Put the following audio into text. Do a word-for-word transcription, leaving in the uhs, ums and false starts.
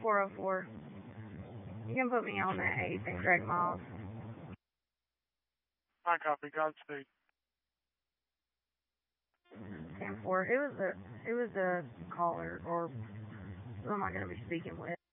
four oh four. You can put me on that eight and Greg Miles. I copy. Godspeed. ten four. Who was the, who was the caller, or who am I going to be speaking with?